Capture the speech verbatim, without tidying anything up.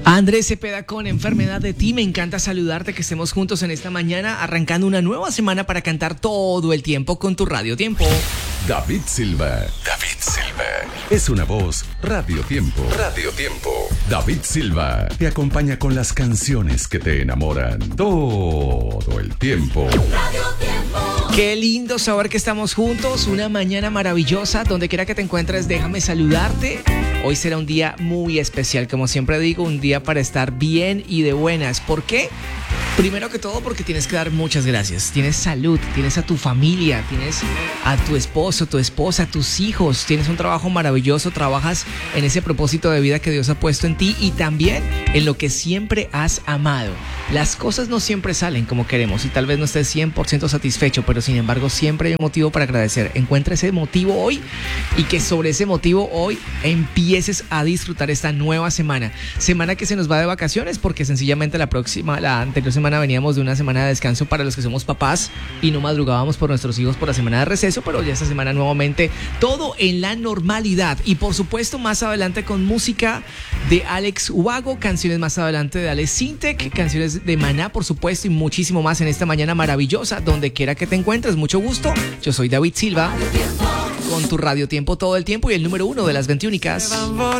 Andrés Cepeda con Enfermedad de Ti. Me encanta saludarte, que estemos juntos en esta mañana, arrancando una nueva semana para cantar todo el tiempo con tu Radio Tiempo. David Silva. David Silva. Es una voz Radio Tiempo. Radio Tiempo. David Silva te acompaña con las canciones que te enamoran todo el tiempo. Radio Tiempo. Qué lindo saber que estamos juntos. Una mañana maravillosa. Donde quiera que te encuentres, déjame saludarte. Hoy será un día muy especial, como siempre digo, un día para estar bien y de buenas. ¿Por qué? Primero que todo porque tienes que dar muchas gracias. Tienes salud, tienes a tu familia, tienes a tu esposo, tu esposa, tus hijos. Tienes un trabajo maravilloso, trabajas en ese propósito de vida que Dios ha puesto en ti y también en lo que siempre has amado. Las cosas no siempre salen como queremos y tal vez no estés cien por ciento satisfecho, pero sin embargo siempre hay un motivo para agradecer. Encuentra ese motivo hoy y que sobre ese motivo hoy empieces a disfrutar esta nueva semana. Semana que se nos va de vacaciones porque sencillamente la próxima, la anterior semana veníamos de una semana de descanso para los que somos papás y no madrugábamos por nuestros hijos por la semana de receso, pero ya esta semana nuevamente todo en la normalidad y por supuesto más adelante con música de Alex Ubago, canciones más adelante de Alex Sintek, canciones de Maná por supuesto y muchísimo más en esta mañana maravillosa, donde quiera que te encuentres. Mucho gusto, yo soy David Silva con tu Radio Tiempo todo el tiempo y el número uno de las veintiúnicas.